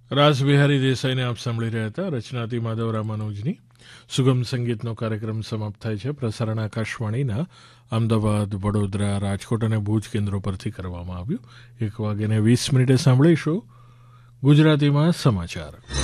રાસબિહારી દેસાઈને આપ સાંભળી રહ્યા હતા. રચનાથી માધવ રામાનુજની. સુગમ સંગીતનો કાર્યક્રમ સમાપ્ત થાય છે. પ્રસારણ આકાશવાણીના અમદાવાદ, વડોદરા, રાજકોટ અને ભુજ કેન્દ્રો પરથી કરવામાં આવ્યું. 1:20 સાંભળીશું ગુજરાતીમાં સમાચાર.